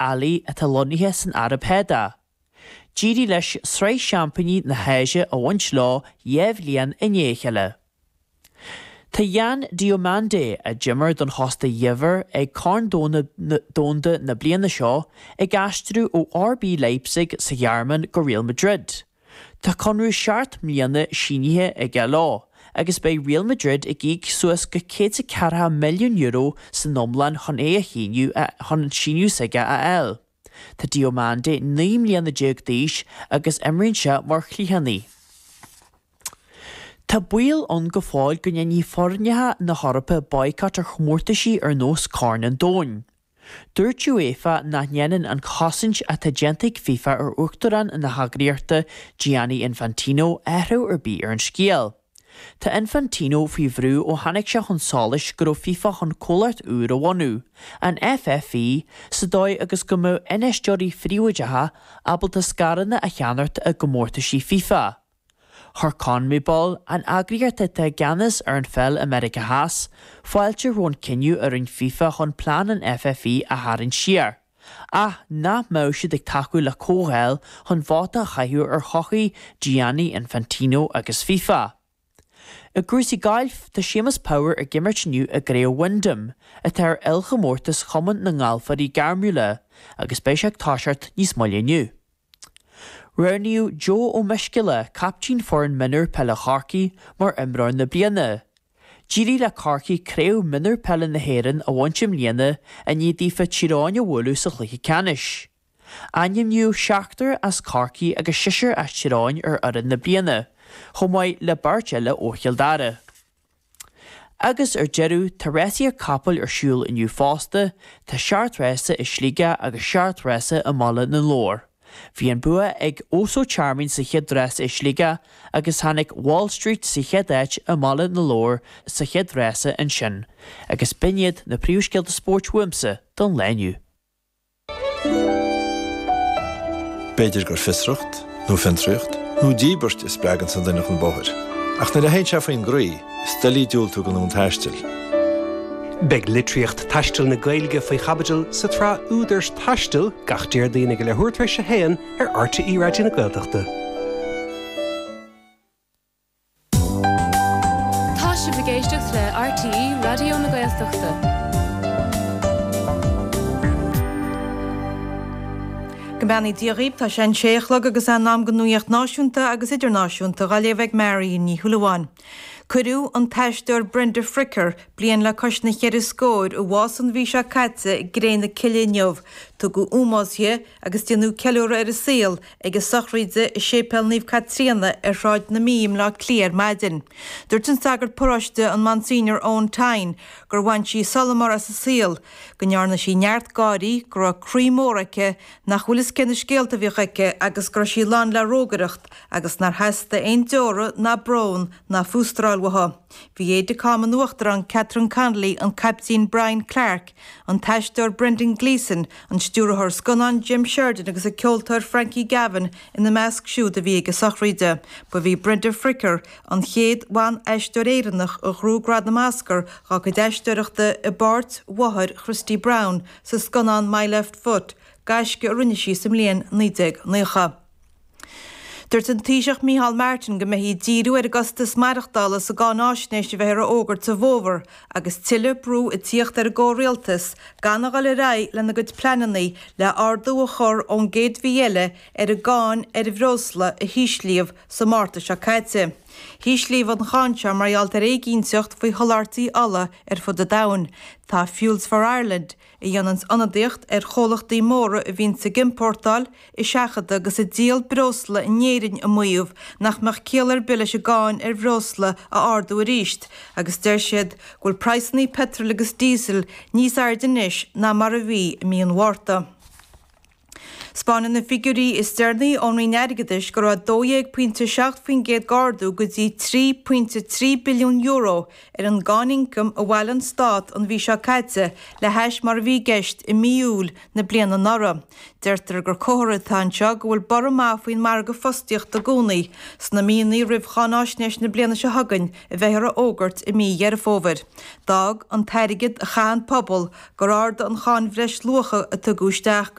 Ali at a lonithe san Arab Heda. Giri leis srei champagne na heise a wans law yev lian inéchele. Ta Jan Diomande a jimmer don hosta yever ag carn donda na bliana shaw ag astru o RB Leipzig sa Jarman go Real Madrid. Ta conru shart mliana shinihe ag a law, agus bei Real Madrid ag geek suas go €40 million sa nomlan hon a shinu sega a el. Ta Diomande naim liana jig dish agus emrin sha mar chlihanni. Tá buil an go fáil go ní fornethe na Harpa boycott ar chmórtaisí ar nós carn an dóin. Dúirt UEFA na nhéanann an cosint a tagentic FIFA ar uachtaran na hagriarta Gianni Infantino ehrú ar bí ar an scéal. Tá Infantino fí bhrú ó hanig se chun sális go FIFA chun cólart úr a bhanú, an FFE sa dói agus go mó inisteirí fríomhaideatha abalta scaranna a cheannart a gomórtaisí FIFA. Har conmeball an agriarta te ganas ar an fel America Haas, fáilte rón cinniu ar an FIFA chun plán an FFE a harin siar. Na mó siad ag tacu le cóhel chun bháta chaithú ar chochaí Gianni Infantino agus FIFA. A grúsí gailf tá Seamus Power a gimmert nniu a gréo Wyndham, a tar ilcha mórtas chomant na ngalfarí garmúla, agus béis ag táisiart níos moille nniu. Rerniu Joe O'Mishkilla captain foreign minor pella Harky mar imran na bliana. Giri la Harky creu minor pella na herin a wanchim liana a ní dífa Chirania wolu sa chlichi canish. Anyam new Shakhtar as Harky agus shisher as Chirain arin na bliana, homai le barchella o Hildara. Agus Jeru Teresia Kappel shul in New Fosta, ta Chartresa Ishliga agus Chartresa a mala na lore. Bhí an bua ag ósó charming sa cheadresa Ishliga agus hanig Wall Street sa cheadait a mala na lór sa cheadresa an sin, agus biniad na príomhscéalta sport wimsa don leniu. Beidir gur fisrucht, nó fintrucht, nó díbert is bregan san duine chun bóthir. Ach na héin seafainn grí, stelí dúil tú go nún taistil. Beg litriocht taistil na gailge faoi chabadil sa trá údars taistil gach déirdaoine go le thuairtrééis se héan ar RTE Radio na Gaeltachta. Tá si bhgéisteach le RTE Radio na Gaeltachta. Gabani diarib tá sé an séachlog agus an nám go nuíocht náisiúnta agus idirnáisiúnta galéveh Mary in ní Thualaháin. Curú an taisteúir Brenda Fricker blian le cosna cheir scóir ó bhásan bhí se caite i gréna cilinneomh tu go úmáshe agus déanú ceúra ar a síl agus sachríide i sépel níomh Catríana ar ráid na míim le cléir maidin. Dúirt an sagart poráiste an man senior Owen Tyne gur bhain sí Solomar as a síl, go nearna sí neart gáí gur a crímóracha nach chulas cinna scéalta bhíochacha agus gur sí lán le rógaracht agus nar heasta ein deora na brón na fústráil Bhí éidir cáman nuachtar an Catherine Connolly an captain Brian Clark, an taisteúir Brendan Gleeson, an stúrathir sconan Jim Sheridan agus a ceoltóir Frankie Gavin in na measc siúd a bhí agus sachríide, ba bhí Brenda Fricker an chéad bhain eisteúir éireannach a chrúgrad na meascar ga go deisteúireachta i Bart Wahar Christy Brown sa sconan My Left Foot, gaisce a rinne sí sam líon 19 Dúirt an tíiseach Micheál Martin go mbeidh díú ar Augustus Maireachtála sa gá náisnéiste bheith ar ógart sa bhómhar agus tiile brú i tíocht ar go réaltas gan a le ra lena go plananaí le ardú a chur ón géad bhíile ar a gáin ar a bhrósla a híslíomh sa máta se caite. Híslíomh an cháinte marall ar éigínseocht faoi cholartaí alla ar fud a dain. Tá Fuels for Ireland i dhéanans anadíocht ar cholachtaí móra a bhín sa gimpórtáil i seachada agus a díal brósla in néirin a muomh nach meach céalar bille se gáin ar bhrósla a ardú a ríist, agus deir siad ghfuil praisnaí petrol agus dísel níos airdanis ná mar a bhí i míon mhárta. Spáin na figurí is dearnaí ónraí neirgadis gur a 2.7 faoin géad gardú go dtí €3.3 billiún ar an gánincum a bhhail an stát an bhí seo caite le heis mar bhí geist i míúil na bliana nara. Deirtar gur cóthra tánseo go bhfuil bar má faoin mar go fostiocht a gúnaí sna míonaí ribh chanáisnéis na bliana se hagann a bheith ar a ógart i mí ar a fómhar. Dag an teirigid a chaan pobl gur arda an cháin bhreis lucha a tugúisteach